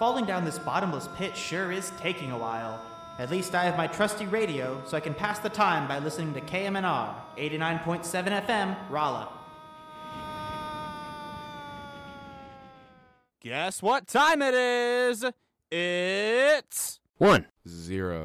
falling down this bottomless pit sure is taking a while. At least I have my trusty radio, so I can pass the time by listening to KMNR, 89.7 FM, Rolla. Guess what time it is? It's 1-0.